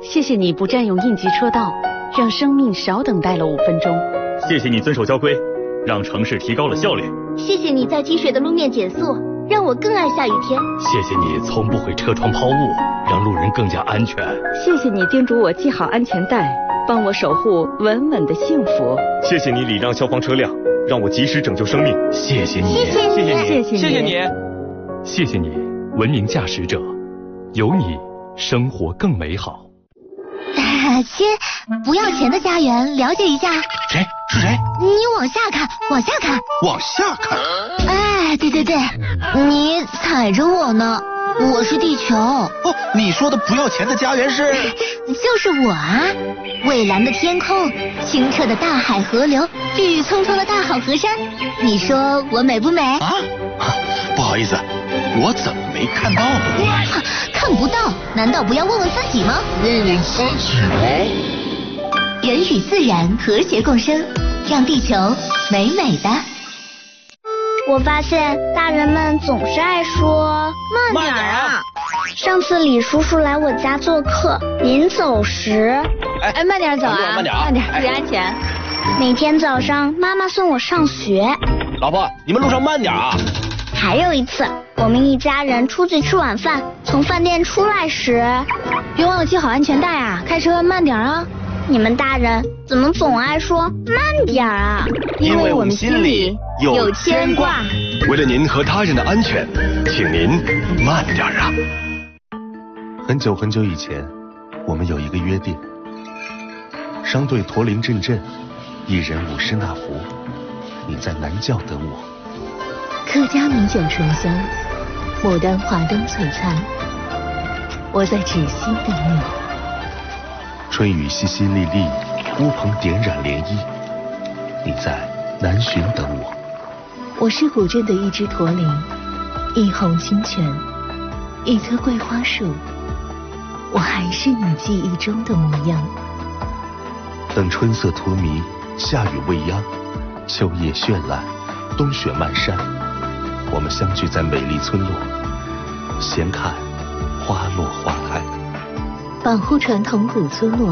谢谢你不占用应急车道，让生命少等待了5分钟。 谢谢你遵守交规，让城市提高了效率。 谢谢你在积水的路面减速，让我更爱下雨天。 谢谢你从不会车窗抛物，让路人更加安全。 谢谢你叮嘱我系好安全带，帮我守护稳稳的幸福。 谢谢你礼让消防车辆，让我及时拯救生命。 谢谢你， 谢谢你， 谢谢你， 谢谢你， 谢谢你， 谢谢你，文明驾驶者，有你，生活更美好。 亲，不要钱的家园，了解一下。 谁？是谁？ 你往下看，往下看， 往下看。 哎，对，你踩着我呢，我是地球。 哦，你说的不要钱的家园是？ 就是我啊！蔚蓝的天空，清澈的大海河流，郁郁葱葱的大好河山，你说我美不美？ 啊，不好意思，我怎么没看到呢？ 看不到，难道不要问问自己吗？ 问问自己吗？ 人与自然和谐共生，让地球美美的。 我发现大人们总是爱说慢点啊。上次李叔叔来我家做客，临走时， 慢点走啊， 慢点， 注意安全。 每天早上妈妈送我上学。 老婆，你们路上慢点啊。 还有一次，我们一家人出去吃晚饭，从饭店出来时， 别忘了系好安全带啊，开车慢点啊。 你们大人怎么总爱说慢点啊？ 因为我们心里有牵挂。 为了您和他人的安全，请您慢点啊。 很久很久以前，我们有一个约定：商队驼铃阵阵，一人舞诗那福。你在南教等我。 客家米酒醇香，牡丹华灯璀璨。我在芷溪等你。 春雨淅淅沥沥，乌篷点染涟漪。你在南浔等我。 我是古镇的一只驼铃，一泓清泉，一棵桂花树。我还是你记忆中的模样。 等春色荼蘼，夏雨未央，秋叶绚烂，冬雪漫山，我们相聚在美丽村落，闲看花落花开。 保护传统古村落，